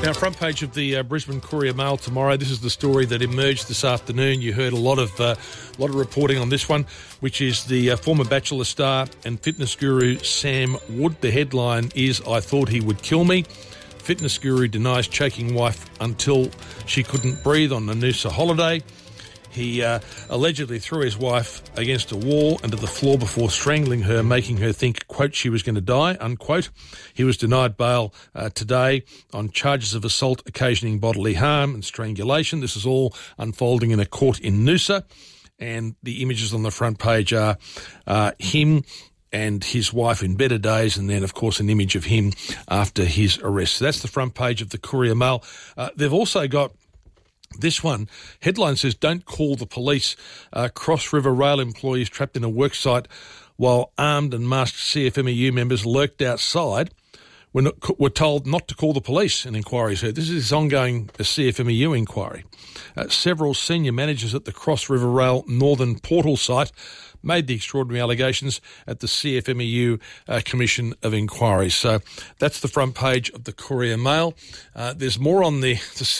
Now, front page of the Brisbane Courier Mail tomorrow. This is the story that emerged this afternoon. You heard a lot of reporting on this one, which is the former Bachelor star and fitness guru Sam Wood. The headline is, "I thought he would kill me." Fitness guru denies choking wife until she couldn't breathe on a Noosa holiday. He allegedly threw his wife against a wall and to the floor before strangling her, making her think, quote, she was going to die, unquote. He was denied bail today on charges of assault occasioning bodily harm and strangulation. This is all unfolding in a court in Noosa, and the images on the front page are him and his wife in better days, and then, of course, an image of him after his arrest. So that's the front page of the Courier Mail. They've also got this one. Headline says, "Don't call the police." Cross River Rail employees trapped in a worksite while armed and masked CFMEU members lurked outside were told not to call the police, an inquiry said. This is ongoing CFMEU inquiry. Several senior managers at the Cross River Rail Northern Portal site made the extraordinary allegations at the CFMEU Commission of Inquiry. So that's the front page of the Courier Mail. There's more on the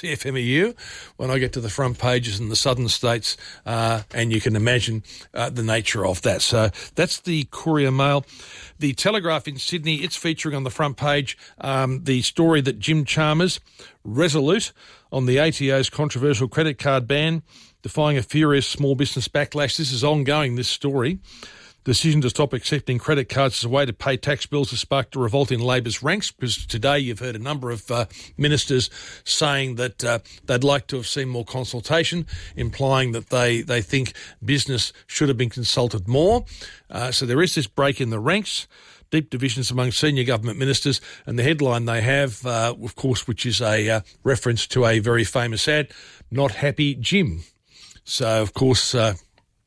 CFMEU when I get to the front pages in the southern states, and you can imagine the nature of that. So that's the Courier Mail. The Telegraph in Sydney, it's featuring on the front page the story that Jim Chalmers, resolute on the ATO's controversial credit card ban, defying a furious small business backlash. This is ongoing, this story. Decision to stop accepting credit cards as a way to pay tax bills has sparked a revolt in Labor's ranks, because today you've heard a number of ministers saying that they'd like to have seen more consultation, implying that they think business should have been consulted more. So there is this break in the ranks, deep divisions among senior government ministers, and the headline they have, of course, which is a reference to a very famous ad, "Not Happy Jim." So, of course, how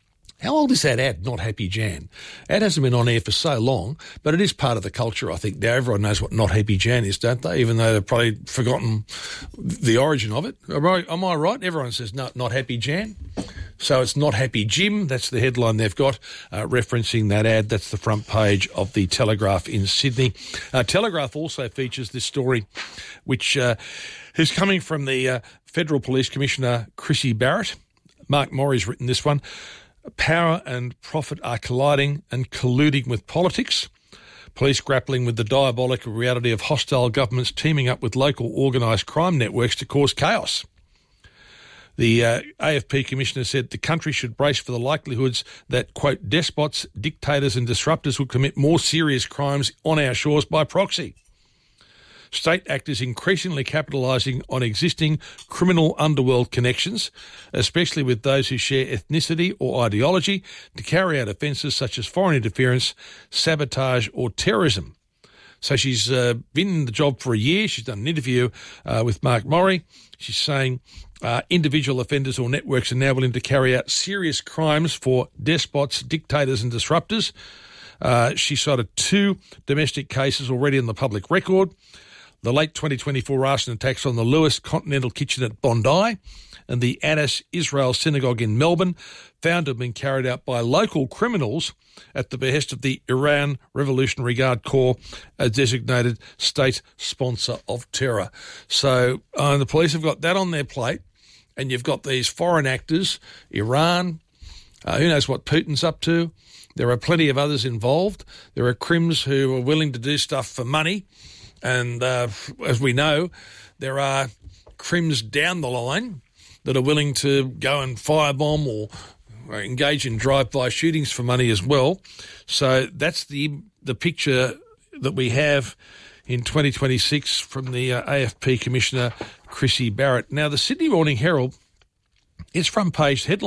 old is that ad, Not Happy Jan? Ad hasn't been on air for so long, but it is part of the culture, I think. Now, everyone knows what Not Happy Jan is, don't they? Even though they've probably forgotten the origin of it. Am I right? Everyone says Not Happy Jan. So it's Not Happy Jim. That's the headline they've got, referencing that ad. That's the front page of the Telegraph in Sydney. Telegraph also features this story, which is coming from the Federal Police Commissioner, Chrissy Barrett. Mark Morrie's written this one. "Power and profit are colliding and colluding with politics. Police grappling with the diabolical reality of hostile governments teaming up with local organised crime networks to cause chaos." The AFP Commissioner said the country should brace for the likelihoods that, quote, despots, dictators and disruptors will commit more serious crimes on our shores by proxy. State actors increasingly capitalising on existing criminal underworld connections, especially with those who share ethnicity or ideology, to carry out offences such as foreign interference, sabotage or terrorism. So she's been in the job for a year. She's done an interview with Mark Morrie. She's saying individual offenders or networks are now willing to carry out serious crimes for despots, dictators and disruptors. She cited 2 domestic cases already on the public record. The late 2024 arson attacks on the Lewis Continental Kitchen at Bondi and the Anas Israel Synagogue in Melbourne, found to have been carried out by local criminals at the behest of the Iran Revolutionary Guard Corps, a designated state sponsor of terror. So the police have got that on their plate, and you've got these foreign actors, Iran, who knows what Putin's up to. There are plenty of others involved. There are crims who are willing to do stuff for money. And as we know, there are crims down the line that are willing to go and firebomb or engage in drive-by shootings for money as well. So that's the picture that we have in 2026 from the AFP Commissioner, Chrissy Barrett. Now, the Sydney Morning Herald, its front page headline